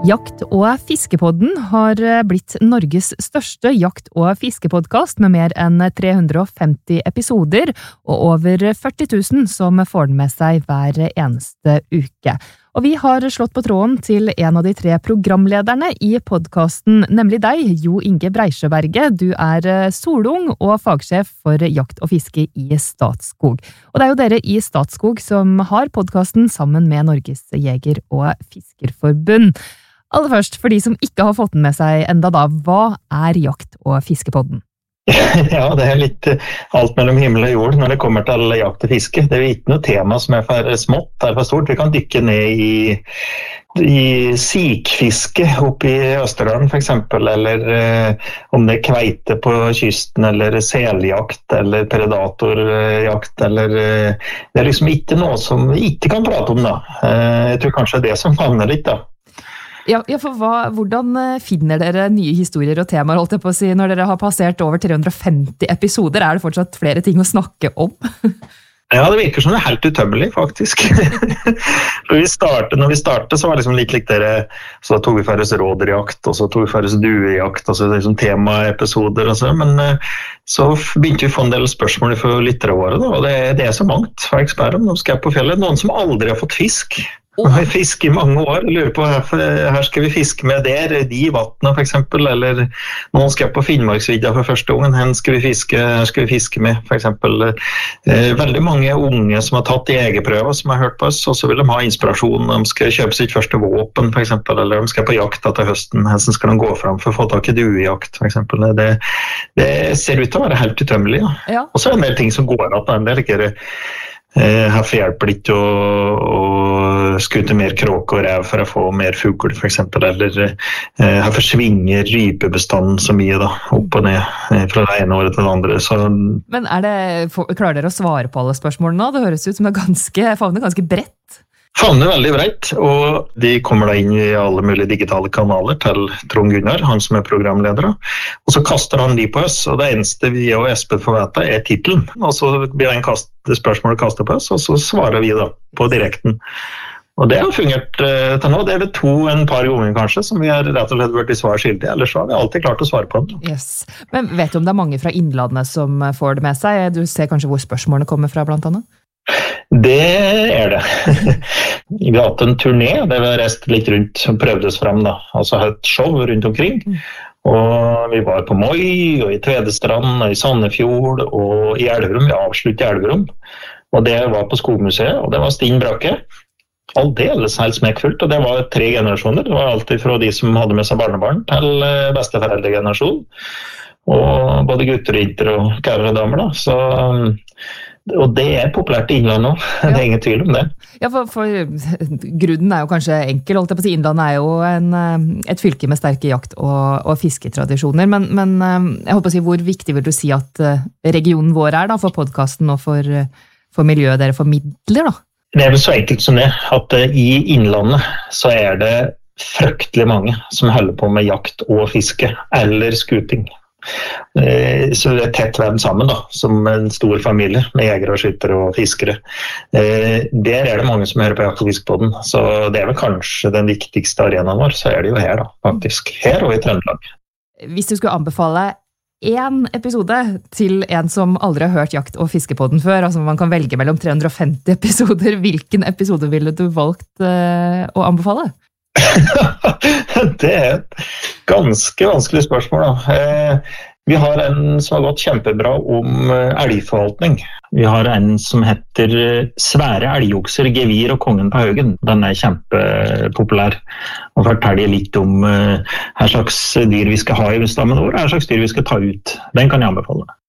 Jakt- og fiskepodden har blitt Norges største jakt- og fiskepodcast med mer enn 350 episoder og over 40 000 som får den med seg hver eneste uke. Og vi har slått på tråden til en av de 3 programlederne i podcasten, nemlig deg, Jo Inge Breisjøberget. Du solung og fagsjef for jakt og fiske i Statskog. Og det jo dere i Statskog som har podcasten sammen med Norges Jeger- og Fiskerforbund. Aller først, for de som ikke har fått den med seg enda da, hva jakt- og fiskepodden? Ja, det litt alt mellom himmel og jord når det kommer til jakt og fiske. Det ikke noe tema som for smått, for stort. Vi kan dykke ned i sikfiske oppe i Østerdalen for eksempel, eller om det kveite på kysten, eller seljakt, eller predatorjakt, eller det liksom ikke noe som vi ikke kan prate om da. Jeg tror kanskje det som favner litt da. Ja, for hvordan finner dere nye historier og temaer, holdt jeg på å si, når dere har passert over 350 episoder? Det fortsatt flere ting å snakke om? Ja, det virker som det helt utømmelig, faktisk. Når vi startet, så var det liksom litt dere, så tok vi for oss rådyrjakt, og så tok vi for oss duejakt, altså liksom temaepisoder og så, men så begynte vi å få en del spørsmål for lyttere våre, da, og det så mangt, for eksempel om de skal på fjellet, noen som aldri har fått fisk. Vi har fisket i mange år, jeg lurer på her skal vi fiske med de i vattnet for eksempel, eller noen skal på Finnmarksvidda for første gangen, her skal vi fiske med for eksempel. Veldig mange unge som har tatt jegerprøver som har hørt på oss, og så vil de ha inspirasjon, de skal kjøpe sitt første våpen for eksempel, eller de skal på jakt etter høsten, her skal de gå fram for å få tak i duejakt for eksempel. Det ser ut til å være helt utømmelig, ja. Og så en del ting som går at en del ikke Herfor hjelper det ikke å skute mer kråke og rev for å få mer fugl for eksempel, eller herfor svinger rypebestanden så mye da, opp og ned fra det ene året til det andre. Så... Men klarer dere å svare på alle spørsmålene nå? Det høres ut som det favner ganske bredt. Favner veldig bredt, og de kommer da inn i alle mulige digitale kanaler til Trond Gunnar, han som programleder. Og så kaster han de på oss, og det eneste vi og Espen får vite titelen. Og så blir spørsmålet kastet på oss, og så svarer vi da på direkten. Og det har fungert til nå. Det vel en par ganger kanskje, som vi har rett og slett vært i svar skyldig, ellers så har vi alltid klart å svare på den. Yes. Men vet du om det mange fra Innlandet som får det med seg? Du ser kanskje hvor spørsmålene kommer fra blant annet? Det det. Vi har hatt en turné, det var reist litt rundt som prøvdes frem da, altså et show rundt omkring. Og vi var på Moi, og i Tvedestrand, og i Sandefjord, og i Elverum, vi avsluttet i Elverum. Og det var på Skogmuseet, og det var Stinn Brakke. Aldeles helt smekkfullt, og det var 3 generasjoner. Det var alltid fra de som hadde med seg barnebarn til besteforeldregenerasjon. Og både gutter og jenter og kære og damer da, så... Og det populært i Innlandet nå, det ingen tvil om det. Ja, for grunnen jo kanskje enkel, holdt jeg på å si. Innlandet jo et fylke med sterke jakt- og fisketradisjoner, men jeg håper å si, hvor viktig vil du si at regionen vår da, for podcasten og for miljøet dere formidler da? Det vel så enkelt som det, at i Innlandet så det fryktelig mange som holder på med jakt og fiske, eller skuting. Så det tett vevd sammen da, som en stor familie med jegere og skyttere og fiskere. Der det mange som hører på Jakt- og Fiskepodden, så det vel kanskje den viktigste arenaen vår, så det jo her da, faktisk. Her og i Trøndelag. Hvis du skulle anbefale en episode til en som aldri har hørt Jakt- og Fiskepodden før, altså man kan velge mellom 350 episoder, hvilken episode ville du valgt å anbefale? Det et ganske vanskelig spørsmål da. Vi har en som har gått kjempebra om elgforvaltning. Vi har en som heter Svære elgjokser, gevir og kongen på haugen. Den kjempepopulær og forteller litt om hva slags dyr vi skal ha i stammen vår, hva slags dyr vi skal ta ut. Den kan jeg anbefale.